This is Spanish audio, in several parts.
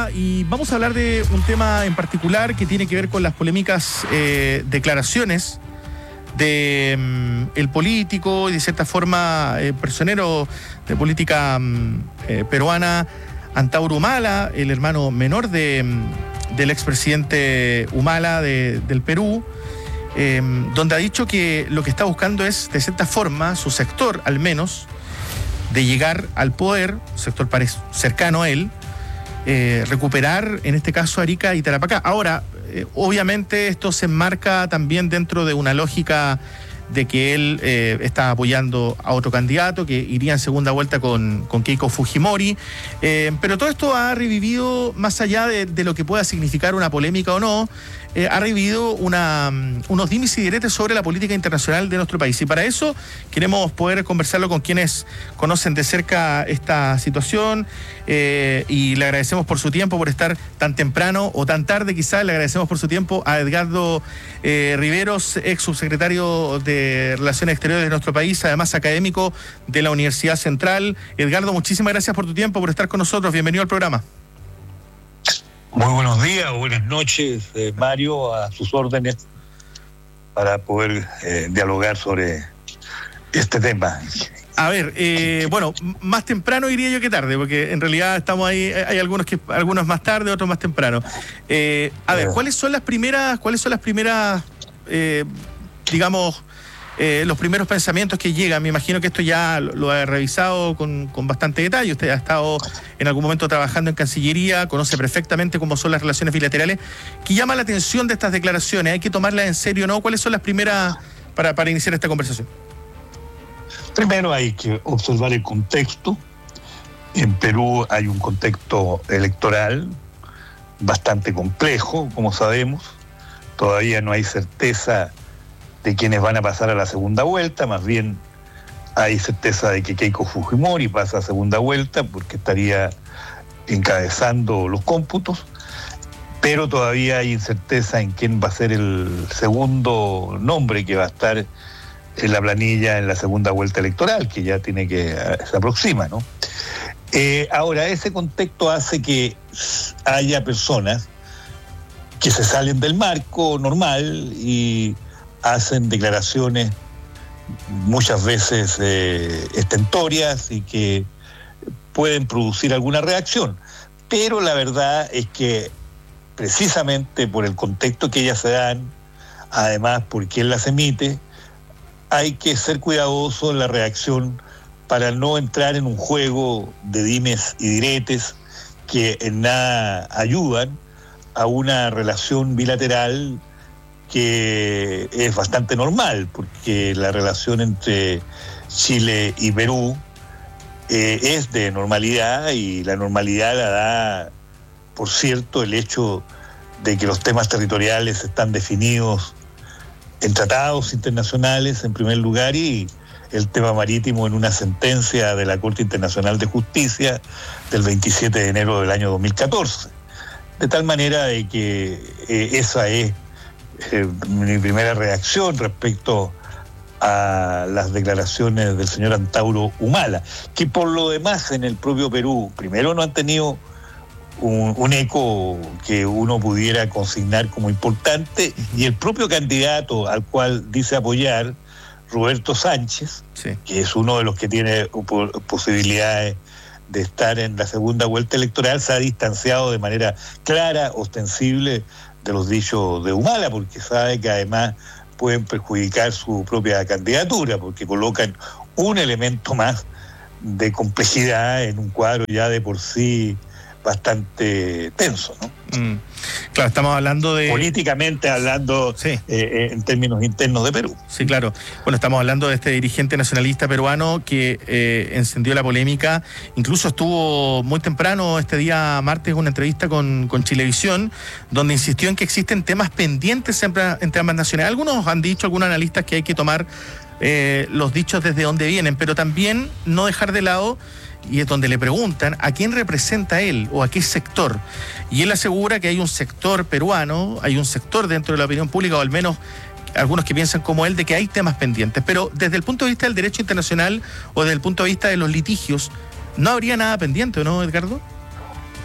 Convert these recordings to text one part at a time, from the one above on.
Y vamos a hablar de un tema en particular que tiene que ver con las polémicas declaraciones de el político y de cierta forma personero de política peruana Antauro Humala, el hermano menor del expresidente Humala del Perú, donde ha dicho que lo que está buscando es, de cierta forma, su sector al menos, de llegar al poder, sector cercano a él, recuperar en este caso Arica y Tarapacá. Ahora, obviamente esto se enmarca también dentro de una lógica de que él está apoyando a otro candidato que iría en segunda vuelta con Keiko Fujimori, pero todo esto ha revivido, más allá de lo que pueda significar una polémica o no, ha revivido unos dimes y diretes sobre la política internacional de nuestro país. Y para eso queremos poder conversarlo con quienes conocen de cerca esta situación, y le agradecemos por su tiempo, por estar tan temprano o tan tarde quizás. Le agradecemos por su tiempo a Edgardo Riveros, ex subsecretario de Relaciones Exteriores de nuestro país, además académico de la Universidad Central. Edgardo, muchísimas gracias por tu tiempo, por estar con nosotros. Bienvenido al programa. Muy buenos días o buenas noches, Mario, a sus órdenes para poder dialogar sobre este tema. A ver, bueno, más temprano diría yo que tarde, porque en realidad estamos ahí, hay algunos más tarde, otros más temprano. A ver, ¿cuáles son las primeras, digamos, los primeros pensamientos que llegan? Me imagino que esto ya lo ha revisado con bastante detalle. Usted ha estado en algún momento trabajando en Cancillería, conoce perfectamente cómo son las relaciones bilaterales. ¿Qué llama la atención de estas declaraciones? ¿Hay que tomarlas en serio o no? ¿Cuáles son las primeras para iniciar esta conversación? Primero hay que observar el contexto. En Perú hay un contexto electoral bastante complejo, como sabemos. Todavía no hay certeza de quienes van a pasar a la segunda vuelta, más bien hay certeza de que Keiko Fujimori pasa a segunda vuelta porque estaría encabezando los cómputos, pero todavía hay incerteza en quién va a ser el segundo nombre que va a estar en la planilla en la segunda vuelta electoral, que ya se aproxima, ¿no? Ahora, ese contexto hace que haya personas que se salen del marco normal y hacen declaraciones muchas veces estentorias y que pueden producir alguna reacción. Pero la verdad es que precisamente por el contexto que ellas se dan, además por quién las emite, hay que ser cuidadoso en la reacción para no entrar en un juego de dimes y diretes que en nada ayudan a una relación bilateral que es bastante normal, porque la relación entre Chile y Perú es de normalidad, y la normalidad la da, por cierto, el hecho de que los temas territoriales están definidos en tratados internacionales, en primer lugar, y el tema marítimo en una sentencia de la Corte Internacional de Justicia del 27 de enero del año 2014. De tal manera de que esa es mi primera reacción respecto a las declaraciones del señor Antauro Humala, que por lo demás en el propio Perú, primero no han tenido un eco que uno pudiera consignar como importante, y el propio candidato al cual dice apoyar, Roberto Sánchez, sí, que es uno de los que tiene posibilidades de estar en la segunda vuelta electoral, se ha distanciado de manera clara, ostensible, de los dichos de Humala, porque sabe que además pueden perjudicar su propia candidatura, porque colocan un elemento más de complejidad en un cuadro ya de por sí bastante tenso, ¿no? Claro, estamos hablando de... políticamente hablando, sí, en términos internos de Perú. Sí, claro. Bueno, estamos hablando de este dirigente nacionalista peruano que encendió la polémica. Incluso estuvo muy temprano este día martes una entrevista con Chilevisión, donde insistió en que existen temas pendientes entre ambas naciones. Algunos han dicho, algunos analistas, que hay que tomar los dichos desde donde vienen, pero también no dejar de lado, y es donde le preguntan a quién representa él o a qué sector. Y él asegura que hay un sector peruano, hay un sector dentro de la opinión pública, o al menos algunos que piensan como él, de que hay temas pendientes. Pero desde el punto de vista del derecho internacional o desde el punto de vista de los litigios, ¿no habría nada pendiente, no, Edgardo?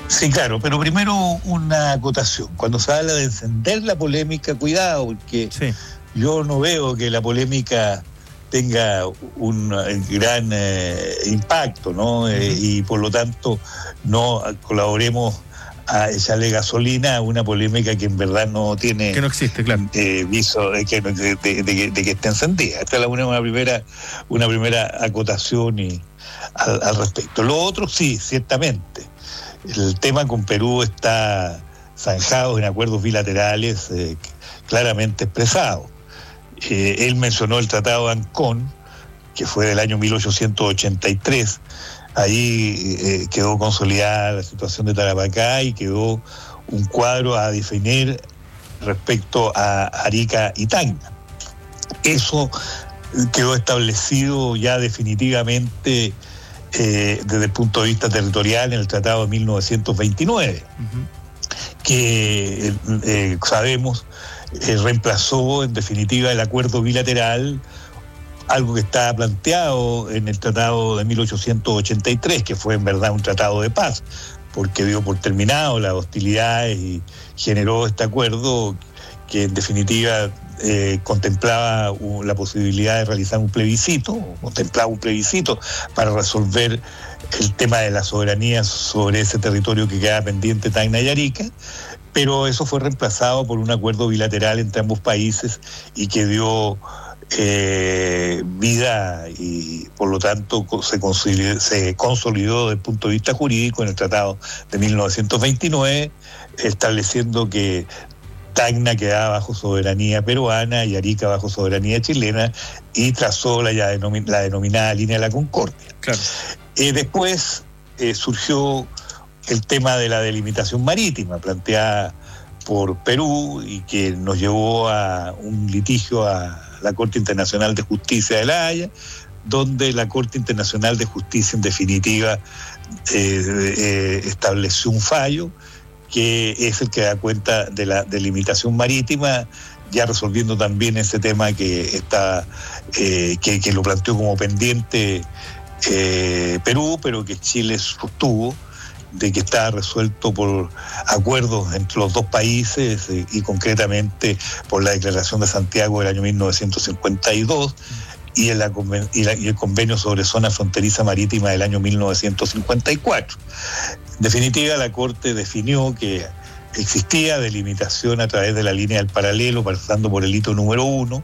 Sí, claro, pero primero una acotación. Cuando se habla de encender la polémica, cuidado, porque Sí. yo no veo que la polémica tenga un gran impacto, ¿no? Y por lo tanto no colaboremos a echarle gasolina a una polémica que en verdad no tiene... Que no existe, claro. Viso de que esté encendida. Esta es una primera acotación al respecto. Lo otro, sí, ciertamente. El tema con Perú está zanjado en acuerdos bilaterales claramente expresados. Él mencionó el Tratado de Ancón, que fue del año 1883. Ahí quedó consolidada la situación de Tarapacá y quedó un cuadro a definir respecto a Arica y Tacna. Eso quedó establecido ya definitivamente desde el punto de vista territorial en el Tratado de 1929, que sabemos reemplazó en definitiva el acuerdo bilateral, algo que estaba planteado en el Tratado de 1883, que fue en verdad un tratado de paz, porque dio por terminado las hostilidades y generó este acuerdo que en definitiva contemplaba la posibilidad de realizar un plebiscito, para resolver el tema de la soberanía sobre ese territorio que quedaba pendiente, Tacna y Arica, pero eso fue reemplazado por un acuerdo bilateral entre ambos países y que dio vida y por lo tanto se consolidó desde el punto de vista jurídico en el Tratado de 1929, estableciendo que Tacna quedaba bajo soberanía peruana y Arica bajo soberanía chilena, y trazó la denominada Línea de la Concordia. Claro. Después surgió el tema de la delimitación marítima planteada por Perú y que nos llevó a un litigio a la Corte Internacional de Justicia de La Haya, donde la Corte Internacional de Justicia en definitiva estableció un fallo que es el que da cuenta de la delimitación marítima, ya resolviendo también ese tema que está que lo planteó como pendiente Perú, pero que Chile sostuvo de que estaba resuelto por acuerdos entre los dos países y concretamente por la Declaración de Santiago del año 1952 y el Convenio sobre Zona Fronteriza Marítima del año 1954. En definitiva, la Corte definió que existía delimitación a través de la línea del paralelo, pasando por el hito número 1,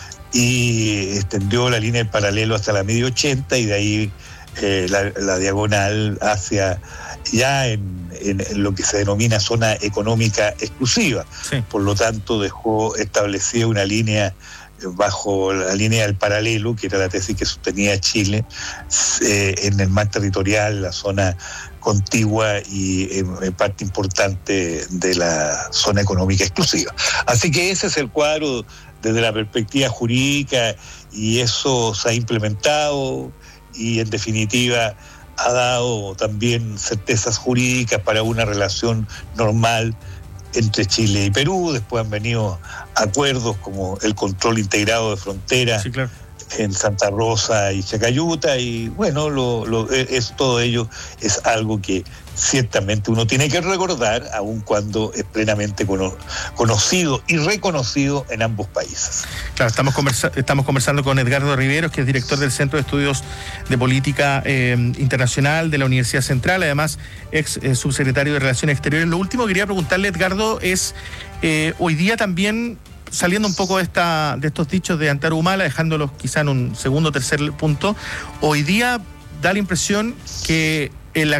y extendió la línea del paralelo hasta la media 80 y de ahí la diagonal hacia ya en lo que se denomina zona económica exclusiva. Sí. Por lo tanto, dejó establecida una línea bajo la línea del paralelo, que era la tesis que sostenía Chile, en el mar territorial, la zona contigua y en parte importante de la zona económica exclusiva. Así que ese es el cuadro desde la perspectiva jurídica, y eso se ha implementado y en definitiva ha dado también certezas jurídicas para una relación normal entre Chile y Perú. Después han venido acuerdos como el control integrado de frontera, Sí, claro. en Santa Rosa y Chacayuta, y bueno, todo ello es algo que ciertamente uno tiene que recordar, aun cuando es plenamente conocido y reconocido en ambos países. Claro, estamos conversando con Edgardo Riveros, que es director del Centro de Estudios de Política Internacional de la Universidad Central, además ex subsecretario de Relaciones Exteriores. Lo último que quería preguntarle, Edgardo, es hoy día también, saliendo un poco de estos dichos de Antaro Humala, dejándolos quizá en un segundo o tercer punto, hoy día da la impresión que